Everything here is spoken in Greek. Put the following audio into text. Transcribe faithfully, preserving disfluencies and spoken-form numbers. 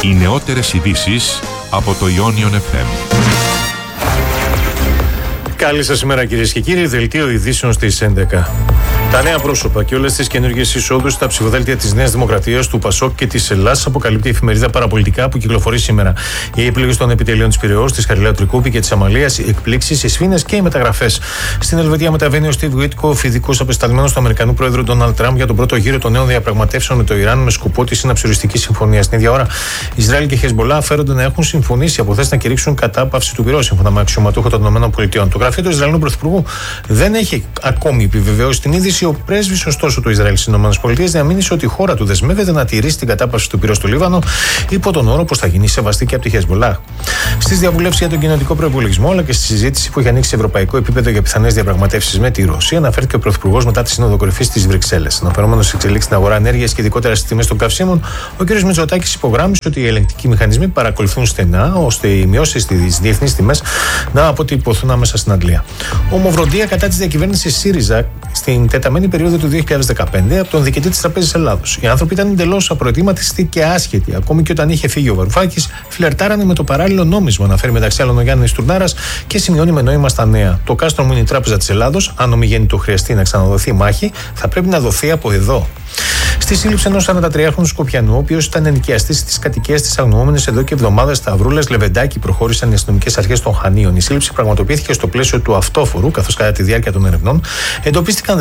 Οι νεότερες ειδήσεις από το Ionion εφ εμ. Καλή σας ημέρα κυρίες και κύριοι, δελτίο ειδήσεων στις έντεκα. Τα νέα πρόσωπα και όλες τις καινούργιες εισόδους στα ψηφοδέλτια της Νέας Δημοκρατίας, του Πασόκ και της Ελλάς αποκαλύπτει η εφημερίδα Παραπολιτικά που κυκλοφορεί σήμερα. Οι επιλογές των επιτελείων της Πειραιώς, της Χαριλάου Τρικούπη και της Αμαλίας, οι εκπλήξεις, οι σφήνες και οι μεταγραφές. Στην Ελβετία μεταβαίνει ο Στίβ Γουίτκοφ, ειδικός απεσταλμένος του Αμερικανού Πρόεδρου Ντόναλντ Τραμπ για τον πρώτο γύρο των νέων διαπραγματεύσεων με το Ιράν με σκοπό τη συναψιοριστική συμφωνία. Στην ίδια ώρα, Ισραήλ και Χεσμολά φέρονται να έχουν συμφωνήσει από χθες να κηρύξουν κατάπαυση του πυρός, σύμφωνα με αξιωματούχο των ΗΠΑ. Το γραφείο του Ισραηλινού Πρωθυπουργού δεν έχει ακόμη επιβεβαιώσει την είδηση. Ο πρέσβης, ωστόσο, του Ισραήλ στις ΗΠΑ διαμήνυσε ότι η χώρα του δεσμεύεται να τηρήσει την κατάπαυση του πυρός στο Λίβανο, υπό τον όρο πως θα γίνει σεβαστή και από τη Χεσμολά. Στις διαβουλεύσεις για τον κοινοτικό προϋπολογισμό, αλλά και στη συζήτηση που έχει ανοίξει σε ευρωπαϊκό επίπεδο για πιθανές διαπραγματεύσεις με τη Ρωσία, αναφέρθηκε ο Πρωθυπουργός μετά τη Σύνοδο Κορυφής της Βρυξέλλες. Αναφερόμενος στις εξελίξεις στην αγορά ενέργειας και ειδικότερα στις τιμές των καυσίμων, ο κ. Μητσοτάκης υπογράμμισε ότι οι ελεγκτικοί μηχανισμοί παρακολουθούν στενά ώστε οι μειώσεις στις διεθνείς τιμές να αποτυπωθούν άμεσα στην αντλία. Ομοβροντία κατά της διακυβέρνησης ΣΥΡΙΖΑ στην τεταμένη περίοδο του δύο χιλιάδες δεκαπέντε από τον διοικητή της Τραπέζης Ελλάδος. Οι άνθρωποι ήταν εντελώς απροετοίματοι και άσχετοι. Ακόμη και όταν είχε φύγει ο Βαρουφάκης, φλερτάρανε με το παράλληλο νόμισμα, αναφέρει μεταξύ άλλων ο Γιάννης Τουρνάρας και σημειώνει με νόημα στα νέα. Το κάστρο μου είναι η Τράπεζα της Ελλάδος. Αν ομιγέννητο χρειαστεί να ξαναδοθεί μάχη, θα πρέπει να δοθεί από εδώ. Στη σύλληψη ενός σαραντατριάχρονου Σκοπιανού, ο οποίος ήταν ενοικιαστής στις κατοικίες της αγνοούμενης εδώ και εβδομάδες Σταυρούλας Λεβεντάκη, προχώρησαν οι αστυνομικές αρχές των Χανίων. Η σύλληψη πραγματοποιήθηκε στο πλαίσιο του αυτόφορου, καθώς κατά τη διάρκεια των ερευνών εντοπίστηκαν